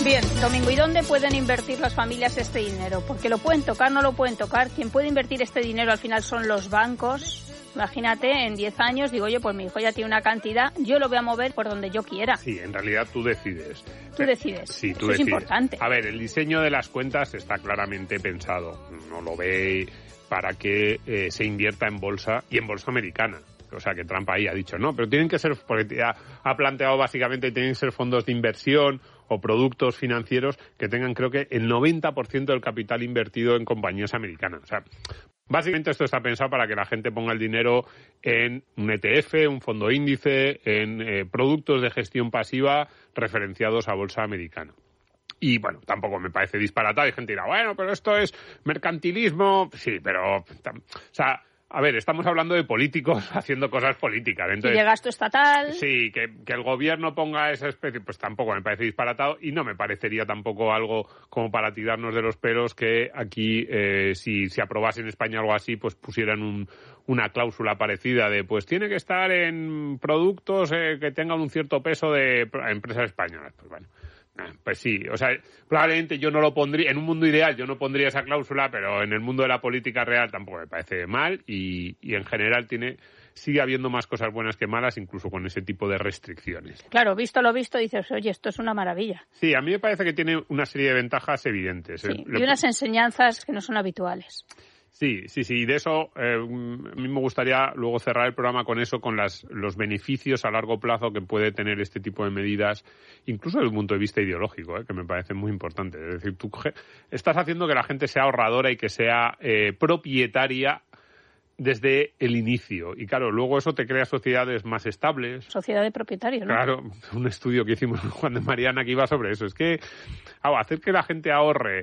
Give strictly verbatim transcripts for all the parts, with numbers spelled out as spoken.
Bien, Domingo, ¿y dónde pueden invertir las familias este dinero? Porque lo pueden tocar, no lo pueden tocar. Quien puede invertir este dinero al final son los bancos. Imagínate, en diez años, digo yo, pues mi hijo ya tiene una cantidad, yo lo voy a mover por donde yo quiera. Sí, en realidad tú decides. Tú decides. Sí, tú Eso decides. es importante. A ver, el diseño de las cuentas está claramente pensado. No lo ve para que eh, se invierta en bolsa y en bolsa americana. O sea, que Trump ahí ha dicho, no, pero tienen que ser, porque ha, ha planteado básicamente, tienen que ser fondos de inversión o productos financieros que tengan, creo que, el noventa por ciento del capital invertido en compañías americanas. O sea, básicamente esto está pensado para que la gente ponga el dinero en un E T F, un fondo índice, en eh, productos de gestión pasiva referenciados a bolsa americana. Y, bueno, tampoco me parece disparatado. Hay gente que dirá, bueno, pero esto es mercantilismo. Sí, pero, o sea, a ver, estamos hablando de políticos haciendo cosas políticas. Entonces, y de gasto estatal. Sí, que, que el gobierno ponga esa especie, pues tampoco me parece disparatado y no me parecería tampoco algo como para tirarnos de los pelos que aquí, eh, si se aprobase en España algo así, pues pusieran un, una cláusula parecida de, pues tiene que estar en productos eh, que tengan un cierto peso de empresas españolas. Pues bueno. Pues sí, o sea, probablemente yo no lo pondría, en un mundo ideal yo no pondría esa cláusula, pero en el mundo de la política real tampoco me parece mal y, y en general tiene sigue habiendo más cosas buenas que malas, incluso con ese tipo de restricciones. Claro, visto lo visto, dices, oye, esto es una maravilla. Sí, a mí me parece que tiene una serie de ventajas evidentes. Sí, Lo y unas que... enseñanzas que no son habituales. Sí, sí, sí. Y de eso, eh, a mí me gustaría luego cerrar el programa con eso, con las, los beneficios a largo plazo que puede tener este tipo de medidas, incluso desde el punto de vista ideológico, eh, que me parece muy importante. Es decir, tú estás haciendo que la gente sea ahorradora y que sea eh, propietaria desde el inicio. Y claro, luego eso te crea sociedades más estables. Sociedad de propietarios, ¿no? Claro, un estudio que hicimos con Juan de Mariana que iba sobre eso. Es que ah, hacer que la gente ahorre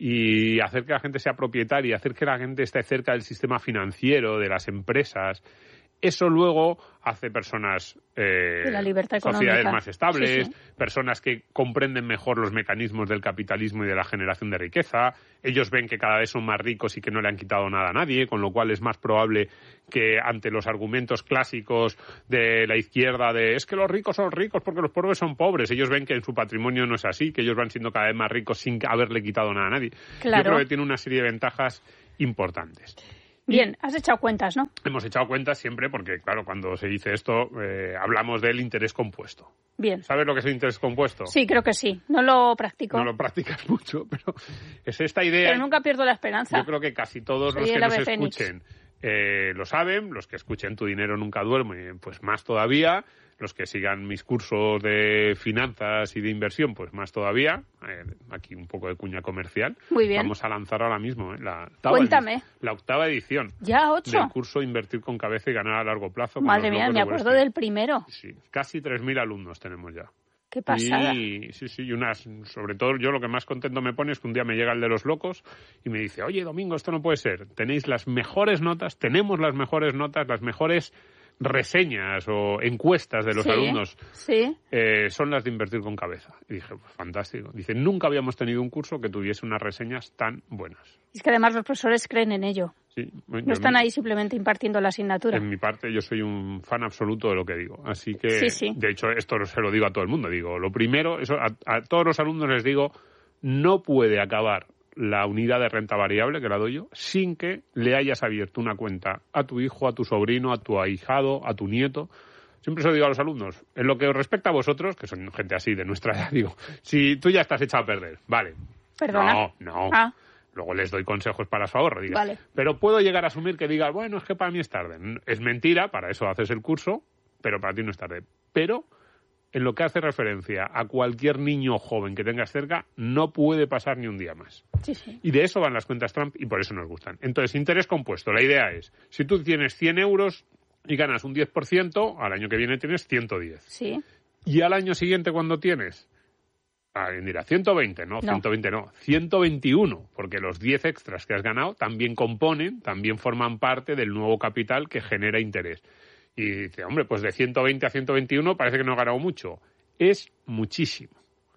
y hacer que la gente sea propietaria, hacer que la gente esté cerca del sistema financiero, de las empresas, eso luego hace personas, eh, de la libertad sociedades económica. más estables, sí, sí. personas que comprenden mejor los mecanismos del capitalismo y de la generación de riqueza. Ellos ven que cada vez son más ricos y que no le han quitado nada a nadie, con lo cual es más probable que ante los argumentos clásicos de la izquierda de es que los ricos son ricos porque los pobres son pobres, ellos ven que en su patrimonio no es así, que ellos van siendo cada vez más ricos sin haberle quitado nada a nadie. Claro. Yo creo que tiene una serie de ventajas importantes. Bien, has echado cuentas, ¿no? Hemos echado cuentas siempre porque, claro, cuando se dice esto, eh, hablamos del interés compuesto. Bien. ¿Sabes lo que es el interés compuesto? Sí, creo que sí. No lo practico. No lo practicas mucho, pero es esta idea. Pero nunca pierdo la esperanza. Yo creo que casi todos Soy los que nos escuchen eh, lo saben, los que escuchen Tu Dinero Nunca Duerme, pues más todavía. Los que sigan mis cursos de finanzas y de inversión, pues más todavía. Eh, aquí un poco de cuña comercial. Muy bien. Vamos a lanzar ahora mismo, ¿eh? La octava Cuéntame. Edición, la octava edición. ¿Ya ocho? Del curso Invertir con Cabeza y Ganar a Largo Plazo. Madre mía, me acuerdo del primero. Sí, casi tres mil alumnos tenemos ya. Qué pasada. Y sí, sí, y unas, sobre todo yo lo que más contento me pone es que un día me llega el de los locos y me dice, oye, Domingo, esto no puede ser. Tenéis las mejores notas, tenemos las mejores notas, las mejores reseñas o encuestas de los sí, alumnos sí. Eh, son las de Invertir con Cabeza. Y dije, pues fantástico. Dice, nunca habíamos tenido un curso que tuviese unas reseñas tan buenas. Es que además los profesores creen en ello. Sí, bueno, no están mi, ahí simplemente impartiendo la asignatura. En mi parte yo soy un fan absoluto de lo que digo. Así que, sí, sí. de hecho, esto se lo digo a todo el mundo. Digo, lo primero, eso a, a todos los alumnos les digo, no puede acabar la unidad de renta variable, que la doy yo, sin que le hayas abierto una cuenta a tu hijo, a tu sobrino, a tu ahijado, a tu nieto. Siempre se lo digo a los alumnos. En lo que os respecta a vosotros, que son gente así de nuestra edad, digo, si tú ya estás echado a perder, vale. ¿Perdona? No, no. Ah. Luego les doy consejos para su ahorro. Diga. Vale. Pero puedo llegar a asumir que digas, bueno, es que para mí es tarde. Es mentira, para eso haces el curso, pero para ti no es tarde. Pero en lo que hace referencia a cualquier niño o joven que tengas cerca, no puede pasar ni un día más. Sí, sí. Y de eso van las cuentas Trump y por eso nos gustan. Entonces, interés compuesto. La idea es, si tú tienes cien euros y ganas un diez por ciento, al año que viene tienes ciento diez. Sí. Y al año siguiente, cuando tienes, alguien dirá, ciento veinte, no, no, ciento veinte no, ciento veintiuno, porque los diez extras que has ganado también componen, también forman parte del nuevo capital que genera interés. Y dice, hombre, pues de ciento veinte a ciento veintiuno parece que no he ganado mucho. Es muchísimo.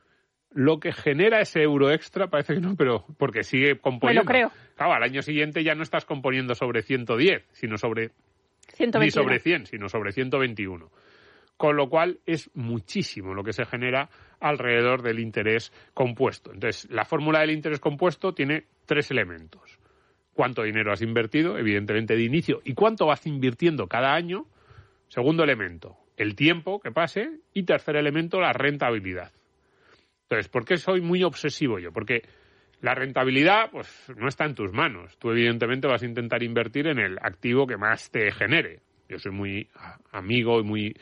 Lo que genera ese euro extra parece que no, pero porque sigue componiendo. Me lo creo. Claro, al año siguiente ya no estás componiendo sobre ciento diez, sino sobre... ciento veintiuno. Ni sobre cien, sino sobre ciento veintiuno. con lo cual es muchísimo lo que se genera alrededor del interés compuesto. Entonces, la fórmula del interés compuesto tiene tres elementos. Cuánto dinero has invertido, evidentemente de inicio, y cuánto vas invirtiendo cada año. Segundo elemento, el tiempo que pase. Y tercer elemento, la rentabilidad. Entonces, ¿por qué soy muy obsesivo yo? Porque la rentabilidad, pues, no está en tus manos. Tú, evidentemente, vas a intentar invertir en el activo que más te genere. Yo soy muy amigo y muy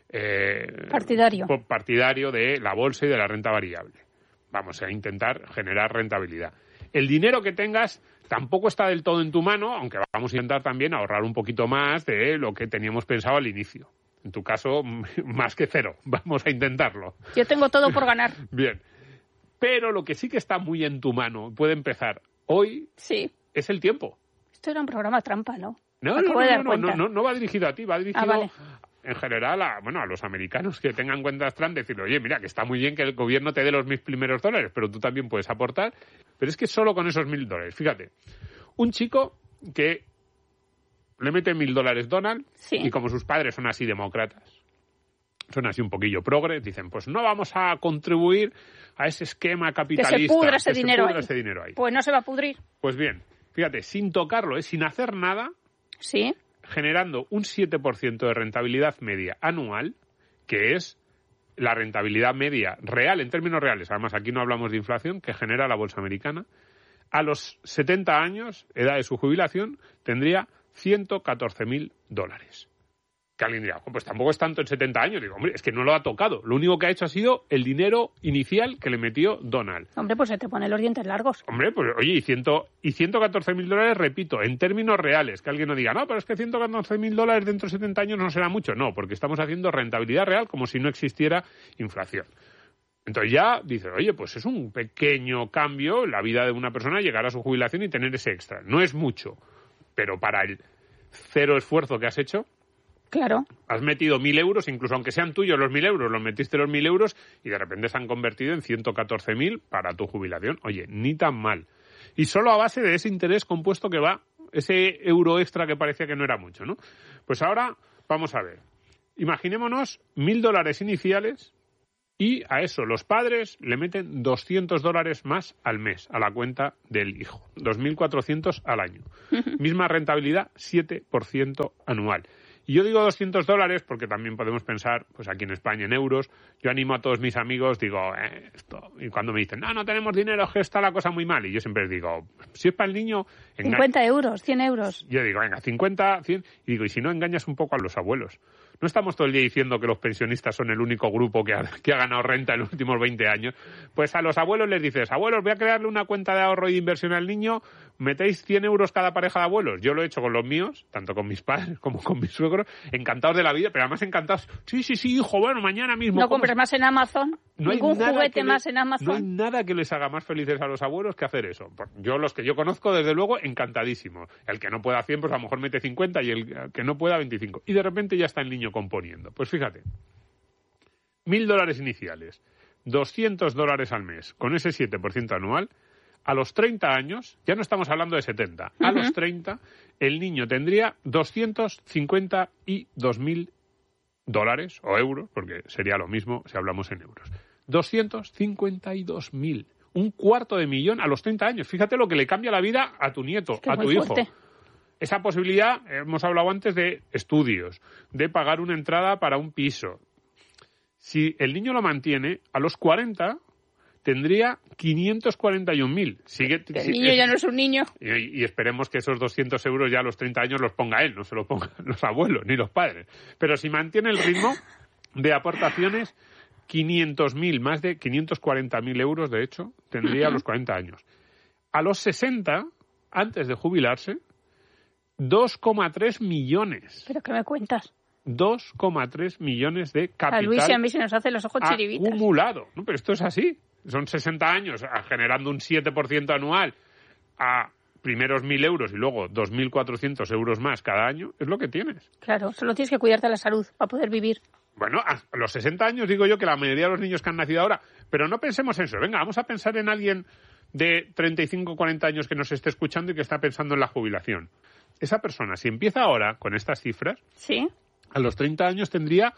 eh, partidario. partidario de la bolsa y de la renta variable. Vamos a intentar generar rentabilidad. El dinero que tengas tampoco está del todo en tu mano, aunque vamos a intentar también ahorrar un poquito más de lo que teníamos pensado al inicio. En tu caso, más que cero. Vamos a intentarlo. Yo tengo todo por ganar. Bien. Pero lo que sí que está muy en tu mano, puede empezar hoy, sí. es el tiempo. Esto era un programa trampa, ¿no? No, no, no, no, no, no, no va dirigido a ti, va dirigido... Ah, vale. En general, a, bueno, a los americanos que tengan cuentas Trump, decirle, oye, mira, que está muy bien que el gobierno te dé los mil primeros dólares, pero tú también puedes aportar. Pero es que solo con esos mil dólares, fíjate, un chico que le mete mil dólares Donald, sí. y como sus padres son así demócratas, son así un poquillo progres, dicen, pues no vamos a contribuir a ese esquema capitalista. Que se pudra ese, que dinero, se pudra ahí. ese dinero ahí. Pues no se va a pudrir. Pues bien, fíjate, sin tocarlo, ¿eh? Sin hacer nada... Sí. generando un siete por ciento de rentabilidad media anual, que es la rentabilidad media real, en términos reales, además aquí no hablamos de inflación, que genera la bolsa americana, a los setenta años, edad de su jubilación, tendría ciento catorce mil dólares. Que alguien dirá, pues tampoco es tanto en setenta años. Digo, hombre, es que no lo ha tocado. Lo único que ha hecho ha sido el dinero inicial que le metió Donald. Hombre, pues se te ponen los dientes largos. Hombre, pues oye, y, ciento, y ciento catorce mil dólares, repito, en términos reales. Que alguien no diga, no, pero es que ciento catorce mil dólares dentro de setenta años no será mucho. No, porque estamos haciendo rentabilidad real como si no existiera inflación. Entonces ya dices, oye, pues es un pequeño cambio en la vida de una persona llegar a su jubilación y tener ese extra. No es mucho, pero para el cero esfuerzo que has hecho... Claro. Has metido mil euros, incluso aunque sean tuyos los mil euros, los metiste los mil euros y de repente se han convertido en ciento catorce mil para tu jubilación. Oye, ni tan mal. Y solo a base de ese interés compuesto que va, ese euro extra que parecía que no era mucho, ¿no? Pues ahora vamos a ver. Imaginémonos mil dólares iniciales y a eso los padres le meten doscientos dólares más al mes a la cuenta del hijo. dos mil cuatrocientos al año. Misma rentabilidad, siete por ciento anual. Y yo digo doscientos dólares porque también podemos pensar, pues aquí en España, en euros. Yo animo a todos mis amigos, digo, eh, esto. Y cuando me dicen, no, no tenemos dinero, es que está la cosa muy mal. Y yo siempre les digo, si es para el niño... Enga... cincuenta euros, cien euros. Yo digo, venga, cincuenta, cien. Y digo, y si no, engañas un poco a los abuelos. No estamos todo el día diciendo que los pensionistas son el único grupo que ha, que ha ganado renta en los últimos veinte años. Pues a los abuelos les dices, abuelos, voy a crearle una cuenta de ahorro y de inversión al niño, metéis cien euros cada pareja de abuelos. Yo lo he hecho con los míos, tanto con mis padres como con mis suegros, encantados de la vida, pero además encantados. Sí, sí, sí, hijo, bueno, mañana mismo. ¿No compres más en Amazon? No ¿Ningún juguete le, más en Amazon? No hay nada que les haga más felices a los abuelos que hacer eso. Yo, los que yo conozco, desde luego, encantadísimos. El que no pueda cien, pues a lo mejor mete cincuenta y el que no pueda veinticinco. Y de repente ya está el niño componiendo. Pues fíjate, mil dólares iniciales, doscientos dólares al mes, con ese siete por ciento anual, a los treinta años, ya no estamos hablando de setenta, uh-huh. A los treinta, el niño tendría doscientos cincuenta y dos mil dólares o euros, porque sería lo mismo si hablamos en euros. doscientos cincuenta y dos mil, un cuarto de millón a los treinta años. Fíjate lo que le cambia la vida a tu nieto, es que a tu hijo. Fuerte. Esa posibilidad, hemos hablado antes de estudios, de pagar una entrada para un piso. Si el niño lo mantiene, a los cuarenta tendría quinientos cuarenta y un mil. Sigue, el si, niño es, ya no es un niño. Y, y esperemos que esos doscientos euros ya a los treinta años los ponga él, no se los pongan los abuelos ni los padres. Pero si mantiene el ritmo de aportaciones, quinientos mil, más de quinientos cuarenta mil euros, de hecho, tendría a los cuarenta años. A los sesenta, antes de jubilarse, dos coma tres millones. ¿Pero qué me cuentas? dos coma tres millones de capital. A Luis y a mí se nos hacen los ojos chiribitas. Acumulado. No, pero esto es así. Son sesenta años generando un siete por ciento anual a primeros mil euros y luego dos mil cuatrocientos euros más cada año. Es lo que tienes. Claro, solo tienes que cuidarte de la salud para poder vivir. Bueno, a los sesenta años digo yo que la mayoría de los niños que han nacido ahora, pero no pensemos en eso. Venga, vamos a pensar en alguien de treinta y cinco, cuarenta años que nos esté escuchando y que está pensando en la jubilación. Esa persona, si empieza ahora con estas cifras, ¿sí?, a los treinta años tendría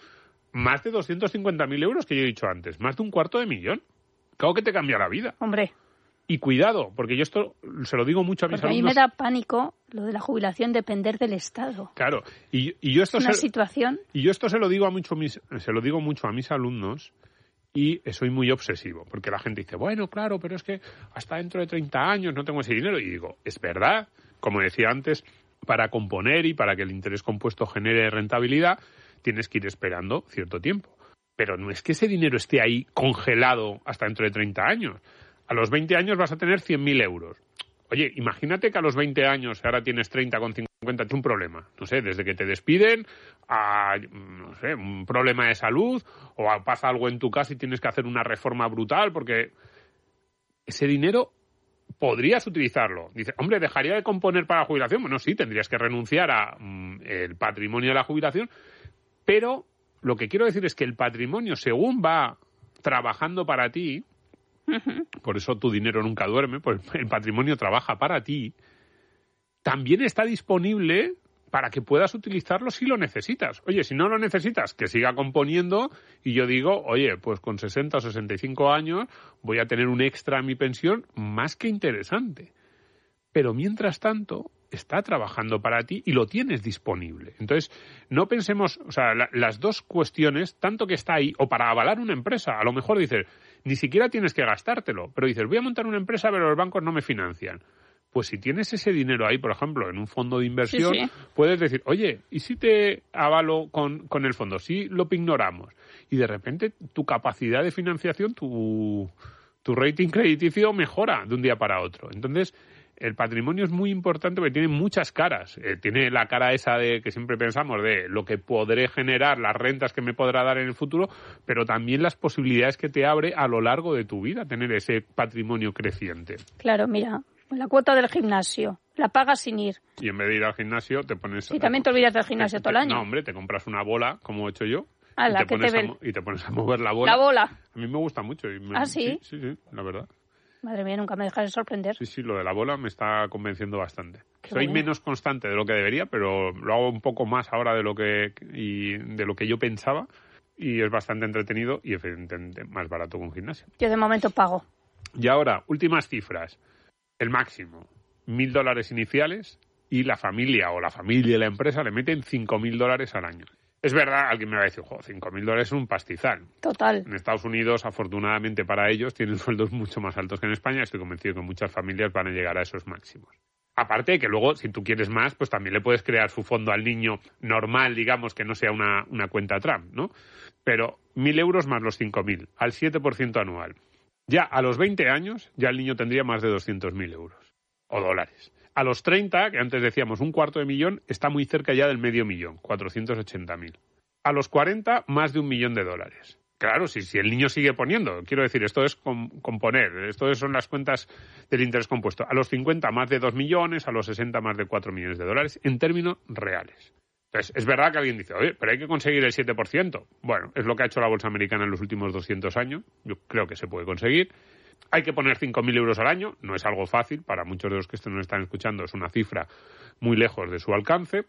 más de doscientos cincuenta mil euros que yo he dicho antes, más de un cuarto de millón. Claro que te cambia la vida. Hombre. Y cuidado, porque yo esto se lo digo mucho a mis porque alumnos. A mí me da pánico lo de la jubilación depender del Estado. Claro, y, y yo esto es una se, situación. Y yo esto se lo digo a mucho mis, se lo digo mucho a mis alumnos y soy muy obsesivo, porque la gente dice, bueno, claro, pero es que hasta dentro de treinta años no tengo ese dinero. Y digo, es verdad, como decía antes, para componer y para que el interés compuesto genere rentabilidad, tienes que ir esperando cierto tiempo. Pero no es que ese dinero esté ahí congelado hasta dentro de treinta años. A los veinte años vas a tener cien mil euros. Oye, imagínate que a los veinte años, ahora tienes treinta con cincuenta, es un problema. No sé, desde que te despiden a, no sé, un problema de salud o a, pasa algo en tu casa y tienes que hacer una reforma brutal porque ese dinero podrías utilizarlo. Dice, hombre, ¿dejaría de componer para la jubilación? Bueno, sí, tendrías que renunciar a mm, el patrimonio de la jubilación, pero lo que quiero decir es que el patrimonio, según va trabajando para ti, por eso tu dinero nunca duerme, pues el patrimonio trabaja para ti, también está disponible para que puedas utilizarlo si lo necesitas. Oye, si no lo necesitas, que siga componiendo y yo digo, oye, pues con sesenta o sesenta y cinco años voy a tener un extra en mi pensión más que interesante. Pero mientras tanto está trabajando para ti y lo tienes disponible. Entonces, no pensemos, o sea, la, las dos cuestiones, tanto que está ahí, o para avalar una empresa, a lo mejor dices, ni siquiera tienes que gastártelo, pero dices, voy a montar una empresa, pero los bancos no me financian. Pues si tienes ese dinero ahí, por ejemplo, en un fondo de inversión, sí, sí. puedes decir, oye, ¿y si te avalo con, con el fondo? Si lo ignoramos. Y de repente tu capacidad de financiación, tu, tu rating crediticio mejora de un día para otro. Entonces, el patrimonio es muy importante porque tiene muchas caras. Eh, tiene la cara esa de que siempre pensamos de lo que podré generar, las rentas que me podrá dar en el futuro, pero también las posibilidades que te abre a lo largo de tu vida tener ese patrimonio creciente. Claro, mira, la cuota del gimnasio, la pagas sin ir. Y en vez de ir al gimnasio te pones... Y también te olvidas del gimnasio te, todo el año. No, hombre, te compras una bola, como he hecho yo, Ala, y, te pones te a, y te pones a mover la bola. La bola. A mí me gusta mucho. Y me, ¿Ah, sí? Sí, sí, sí, la verdad. Madre mía, nunca me dejas de sorprender. Sí, sí, lo de la bola me está convenciendo bastante. Qué Soy bueno. menos constante de lo que debería, pero lo hago un poco más ahora de lo que y de lo que yo pensaba y es bastante entretenido y evidentemente más barato que un gimnasio. Yo de momento pago. Y ahora, últimas cifras. El máximo, mil dólares iniciales y la familia o la familia y la empresa le meten cinco mil dólares al año. Es verdad, alguien me va a decir, jo, cinco mil dólares es un pastizal. Total. En Estados Unidos, afortunadamente para ellos, tienen sueldos mucho más altos que en España. Estoy convencido que muchas familias van a llegar a esos máximos. Aparte de que luego, si tú quieres más, pues también le puedes crear su fondo al niño normal, digamos, que no sea una, una cuenta Trump, ¿no? Pero mil euros más los cinco mil, al siete por ciento anual. Ya a los veinte años, ya el niño tendría más de doscientos mil euros o dólares. A los treinta, que antes decíamos un cuarto de millón, está muy cerca ya del medio millón, cuatrocientos ochenta mil. A los cuarenta, más de un millón de dólares. Claro, si, si el niño sigue poniendo, quiero decir, esto es com, componer, esto son las cuentas del interés compuesto. A los cincuenta, más de dos millones, a los sesenta, más de cuatro millones de dólares, en términos reales. Entonces, es verdad que alguien dice, oye, pero hay que conseguir el siete por ciento. Bueno, es lo que ha hecho la bolsa americana en los últimos doscientos años. Yo creo que se puede conseguir. Hay que poner cinco mil euros al año, no es algo fácil, para muchos de los que nos están escuchando es una cifra muy lejos de su alcance,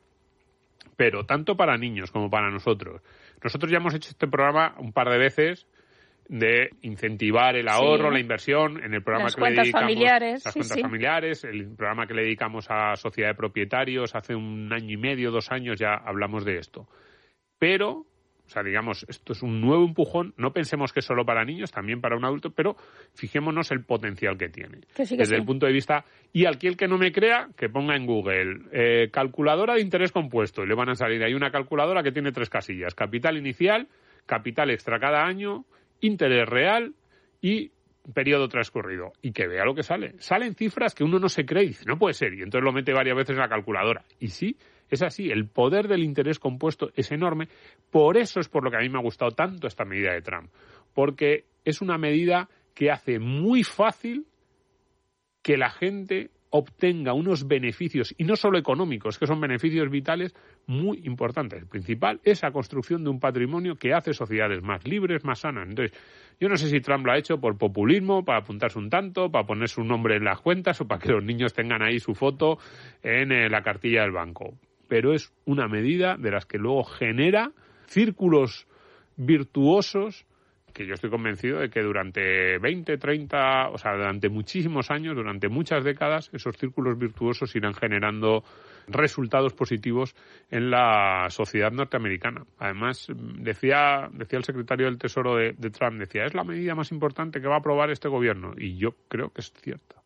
pero tanto para niños como para nosotros. Nosotros ya hemos hecho este programa un par de veces de incentivar el ahorro, sí. la inversión, en el programa las que le dedicamos familiares, las sí, cuentas sí. familiares, el programa que le dedicamos a sociedad de propietarios, hace un año y medio, dos años ya hablamos de esto. Pero... O sea, digamos, esto es un nuevo empujón. No pensemos que es solo para niños, también para un adulto, pero fijémonos el potencial que tiene. Que sí, que desde sí. el punto de vista... Y aquel que no me crea, que ponga en Google eh, calculadora de interés compuesto. Y le van a salir ahí una calculadora que tiene tres casillas. Capital inicial, capital extra cada año, interés real y periodo transcurrido. Y que vea lo que sale. Salen cifras que uno no se cree y dice, no puede ser. Y entonces lo mete varias veces en la calculadora. Y sí... Es así, el poder del interés compuesto es enorme. Por eso es por lo que a mí me ha gustado tanto esta medida de Trump. Porque es una medida que hace muy fácil que la gente obtenga unos beneficios, y no solo económicos, que son beneficios vitales muy importantes. El principal es la construcción de un patrimonio que hace sociedades más libres, más sanas. Entonces, yo no sé si Trump lo ha hecho por populismo, para apuntarse un tanto, para poner su nombre en las cuentas o para que los niños tengan ahí su foto en eh, la cartilla del banco. Pero es una medida de las que luego genera círculos virtuosos que yo estoy convencido de que durante veinte, treinta, o sea, durante muchísimos años, durante muchas décadas, esos círculos virtuosos irán generando resultados positivos en la sociedad norteamericana. Además, decía decía el secretario del Tesoro de, de Trump, decía, es la medida más importante que va a aprobar este gobierno, y yo creo que es cierta.